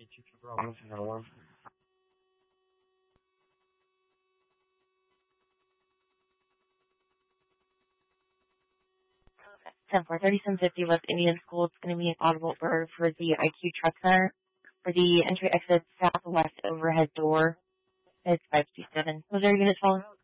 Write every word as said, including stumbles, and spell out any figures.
ten four thirty-seven fifty West Indian School. It's going to be an audible order for the I Q Truck Center for the entry exit southwest overhead door. It's five two seven. Was there a unit calling?